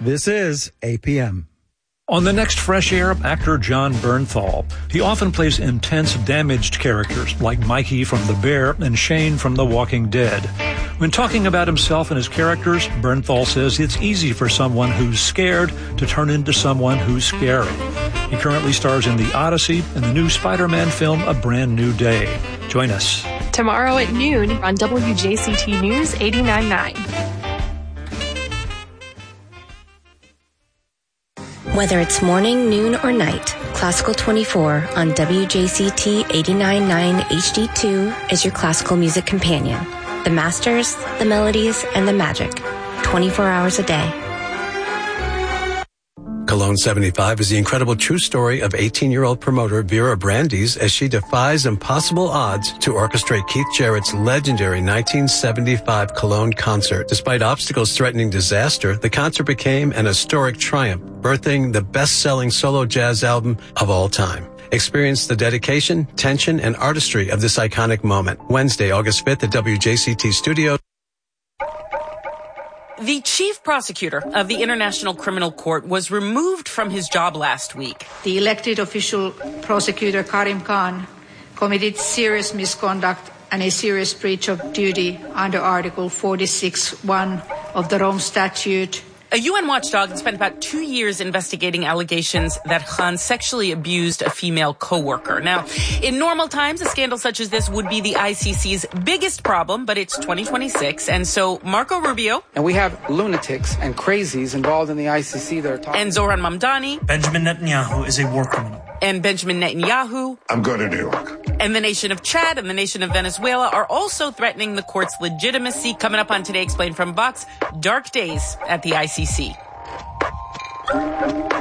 This is APM. On the next Fresh Air, actor Jon Bernthal. He often plays intense, damaged characters like Mikey from The Bear and Shane from The Walking Dead. When talking about himself and his characters, Bernthal says it's easy for someone who's scared to turn into someone who's scary. He currently stars in The Odyssey and the new Spider-Man film, A Brand New Day. Join us tomorrow at noon on WJCT News 89.9. Whether it's morning, noon, or night, Classical 24 on WJCT 89.9 HD2 is your classical music companion. The masters, the melodies, and the magic. 24 hours a day. Cologne 75 is the incredible true story of 18-year-old promoter Vera Brandes as she defies impossible odds to orchestrate Keith Jarrett's legendary 1975 Cologne concert. Despite obstacles threatening disaster, the concert became an historic triumph, birthing the best-selling solo jazz album of all time. Experience the dedication, tension, and artistry of this iconic moment. Wednesday, August 5th at WJCT Studios. The chief prosecutor of the International Criminal Court was removed from his job last week. The elected official prosecutor Karim Khan committed serious misconduct and a serious breach of duty under Article 46(1) of the Rome Statute. A UN watchdog spent about 2 years investigating allegations that Khan sexually abused a female co-worker. Now, in normal times, a scandal such as this would be the ICC's biggest problem, but it's 2026, and so Marco Rubio... And we have lunatics and crazies involved in the ICC that are talking... And Zohran Mamdani... Benjamin Netanyahu is a war criminal. And Benjamin Netanyahu... I'm going to New York. And the nation of Chad and the nation of Venezuela are also threatening the court's legitimacy. Coming up on Today Explained from Vox, dark days at the ICC.